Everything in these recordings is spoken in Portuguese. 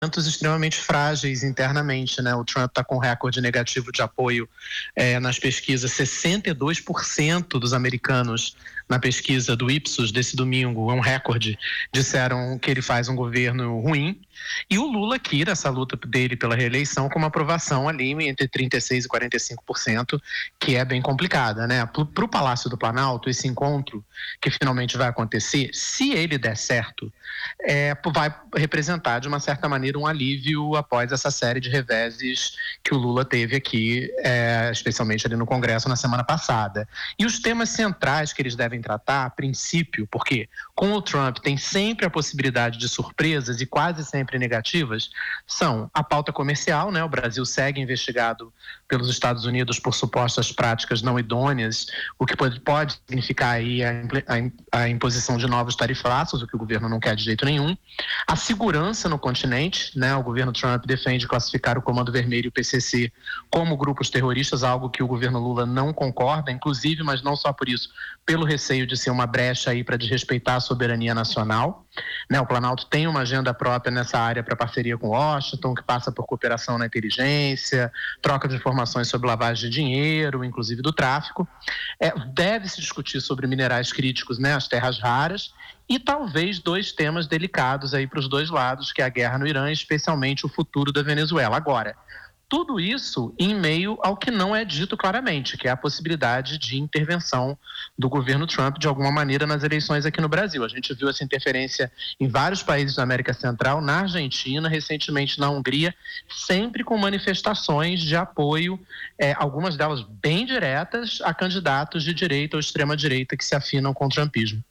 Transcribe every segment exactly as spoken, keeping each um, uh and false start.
extremamente frágeis internamente, né? O Trump está com um recorde negativo de apoio é, nas pesquisas. sessenta e dois por cento dos americanos na pesquisa do Ipsos desse domingo, é um recorde, disseram que ele faz um governo ruim. E o Lula aqui, nessa luta dele pela reeleição, com uma aprovação ali entre trinta e seis por cento e quarenta e cinco por cento, que é bem complicada, né? Para o Palácio do Planalto, esse encontro que finalmente vai acontecer, se ele der certo, é, vai representar de uma certa maneira um alívio após essa série de reveses que o Lula teve aqui, é, especialmente ali no Congresso na semana passada. E os temas centrais que eles devem tratar, a princípio, porque com o Trump tem sempre a possibilidade de surpresas e quase sempre negativas, são a pauta comercial, né? O Brasil segue investigado pelos Estados Unidos por supostas práticas não idôneas, o que pode, pode significar aí a, a, a imposição de novos tarifaços, o que o governo não quer de jeito nenhum. A segurança no continente, né? O governo Trump defende classificar o Comando Vermelho e o P C C como grupos terroristas, algo que o governo Lula não concorda, inclusive, mas não só por isso, pelo receio de ser uma brecha aí para desrespeitar a soberania nacional. Né, o Planalto tem uma agenda própria nessa área para parceria com Washington, que passa por cooperação na inteligência, troca de informações sobre lavagem de dinheiro, inclusive do tráfico. É, deve-se discutir sobre minerais críticos, né, as terras raras, e talvez dois temas delicados aí para os dois lados, que é a guerra no Irã e especialmente o futuro da Venezuela. Agora, tudo isso em meio ao que não é dito claramente, que é a possibilidade de intervenção do governo Trump de alguma maneira nas eleições aqui no Brasil. A gente viu essa interferência em vários países da América Central, na Argentina, recentemente na Hungria, sempre com manifestações de apoio, é, algumas delas bem diretas, a candidatos de direita ou extrema-direita que se afinam com o trumpismo.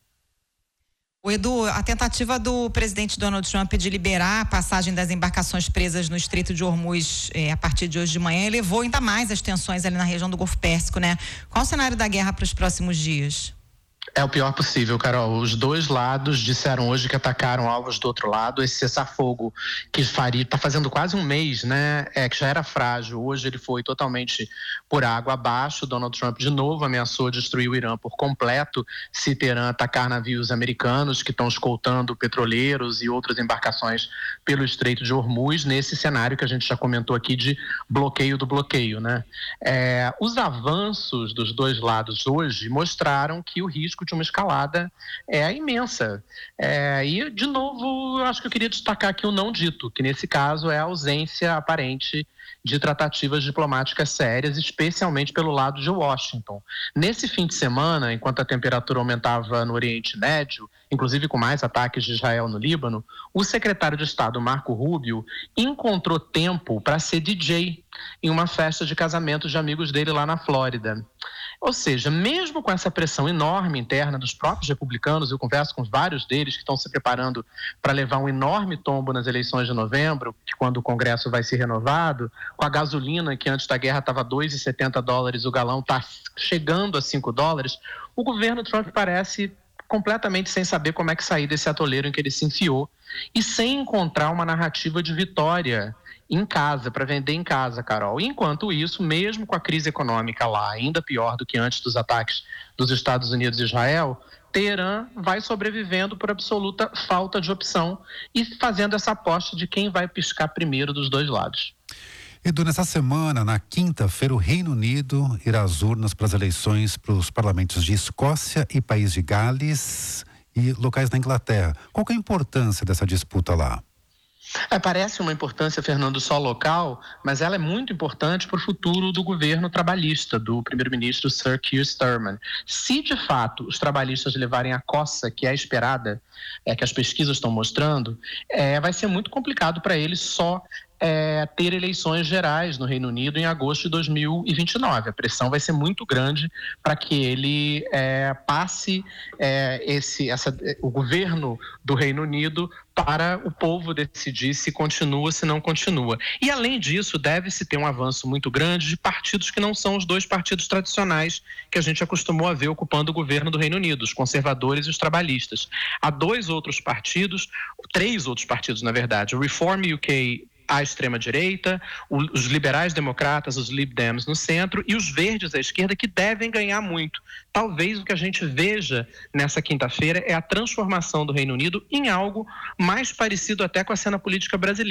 O Edu, a tentativa do presidente Donald Trump de liberar a passagem das embarcações presas no Estreito de Hormuz eh, a partir de hoje de manhã elevou ainda mais as tensões ali na região do Golfo Pérsico, né? Qual o cenário da guerra para os próximos dias? É o pior possível, Carol. Os dois lados disseram hoje que atacaram alvos do outro lado. Esse cessar-fogo que faria, está fazendo quase um mês, né? É, que já era frágil. Hoje ele foi totalmente por água abaixo. Donald Trump de novo ameaçou destruir o Irã por completo se Teherã atacar navios americanos que estão escoltando petroleiros e outras embarcações pelo Estreito de Hormuz, nesse cenário que a gente já comentou aqui de bloqueio do bloqueio, né? É, os avanços dos dois lados hoje mostraram que o risco de uma escalada é imensa. É, e, de novo, eu acho que eu queria destacar aqui o não dito, que nesse caso é a ausência aparente de tratativas diplomáticas sérias, especialmente pelo lado de Washington. Nesse fim de semana, enquanto a temperatura aumentava no Oriente Médio, inclusive com mais ataques de Israel no Líbano, o secretário de Estado, Marco Rubio, encontrou tempo para ser D J em uma festa de casamento de amigos dele lá na Flórida. Ou seja, mesmo com essa pressão enorme interna dos próprios republicanos, eu converso com vários deles que estão se preparando para levar um enorme tombo nas eleições de novembro, quando o Congresso vai ser renovado, com a gasolina que antes da guerra estava dois reais e setenta dólares o galão, está chegando a cinco dólares, o governo Trump parece completamente sem saber como é que sair desse atoleiro em que ele se enfiou e sem encontrar uma narrativa de vitória em casa, para vender em casa, Carol. E, enquanto isso, mesmo com a crise econômica lá, ainda pior do que antes dos ataques dos Estados Unidos e Israel, Teherã vai sobrevivendo por absoluta falta de opção e fazendo essa aposta de quem vai piscar primeiro dos dois lados. Edu, nessa semana, na quinta-feira, o Reino Unido irá às urnas para as eleições para os parlamentos de Escócia e País de Gales e locais na Inglaterra. Qual que é a importância dessa disputa lá? É, parece uma importância, Fernando, só local, mas ela é muito importante para o futuro do governo trabalhista, do primeiro-ministro Sir Keir Starmer. Se, de fato, os trabalhistas levarem a coça que é esperada, é, que as pesquisas estão mostrando, é, vai ser muito complicado para eles só É, ter eleições gerais no Reino Unido em agosto de dois mil e vinte e nove. A pressão vai ser muito grande para que ele é, passe é, esse, essa, o governo do Reino Unido para o povo decidir se continua, se não continua. E, além disso, deve-se ter um avanço muito grande de partidos que não são os dois partidos tradicionais que a gente acostumou a ver ocupando o governo do Reino Unido, os conservadores e os trabalhistas. Há dois outros partidos, três outros partidos, na verdade, o Reform U K a extrema-direita, os liberais democratas, os Lib Dems no centro e os verdes à esquerda, que devem ganhar muito. Talvez o que a gente veja nessa quinta-feira é a transformação do Reino Unido em algo mais parecido até com a cena política brasileira.